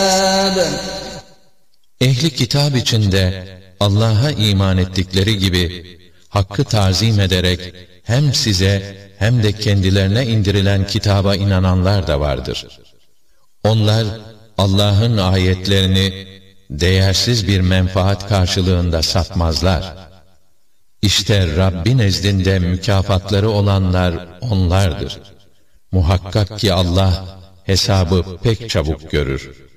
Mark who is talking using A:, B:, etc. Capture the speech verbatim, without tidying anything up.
A: Ehli kitap içinde Allah'a iman ettikleri gibi hakkı tarzim ederek hem size hem de kendilerine indirilen kitaba inananlar da vardır. Onlar Allah'ın ayetlerini değersiz bir menfaat karşılığında satmazlar. İşte Rabbi nezdinde mükafatları olanlar onlardır. Muhakkak ki Allah hesabı pek çabuk görür.